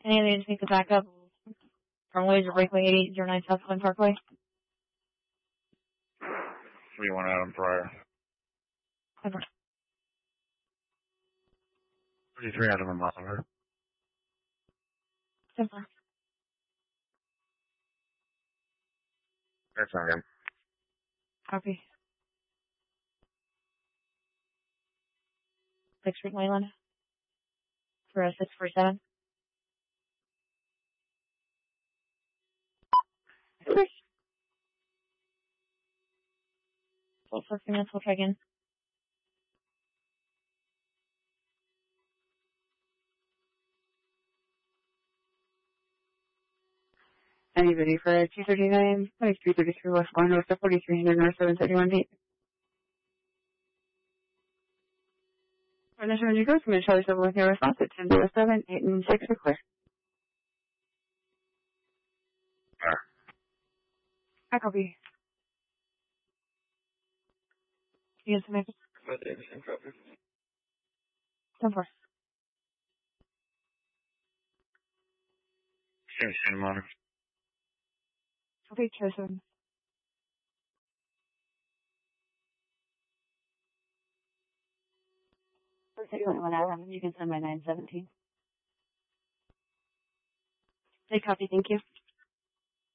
Any of these need to back up from Laser Breakaway 8809 South Glen Parkway. What do you want, Adam Pryor? Over. 33 Adam and Mother. Simple. That's not good. Copy. 6th Street, Wayland. For 647. Hold for a few minutes, we'll try again. Anybody for 239, 333 West Glen, North 4300 North 731 feet. For the Energy Ghost, I'm going to Charlie 7 with your response at 1007, 8 and 6 are clear. I copy. Yes, ma'am. 10-4. Same monitor. Okay, chosen. You can send my 917. They copy, thank you.